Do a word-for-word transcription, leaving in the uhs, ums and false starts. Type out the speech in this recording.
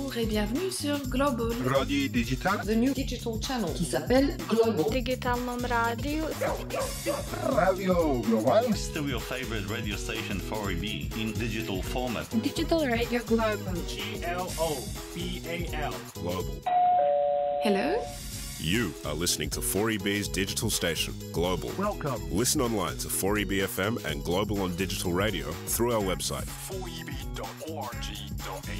Bonjour et bienvenue sur Global Radio Digital, the new digital channel qui s'appelle Global. Digitalnom radio. Radio Global. Still your favorite radio station four E B in digital format. Digital Radio Global. G L O B A L. Global. Hello. You are listening to four E B's digital station, Global. Welcome. Listen online to four E B F M and Global on digital radio through our website. four e b dot org dot a